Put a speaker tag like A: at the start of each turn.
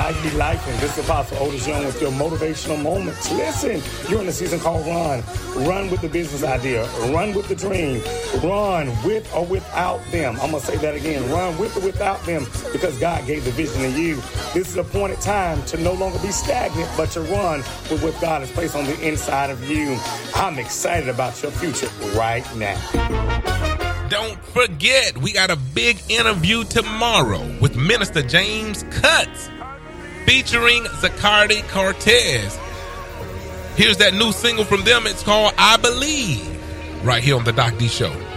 A: life be life, and this is Apostle Otis Young with your motivational moments. Listen, you're in a season called Run. Run with the business idea. Run with the dream. Run with or without them. I'm going to say that again. Run with or without them, because God gave the vision to you. This is a appointed time to no longer be stagnant, but to run with what God has placed on the inside of you. I'm excited about your future right now.
B: Don't forget, we got a big interview tomorrow with Minister James Cutts featuring Zacardi Cortez. Here's that new single from them. It's called I Believe, right here on The Doc D Show.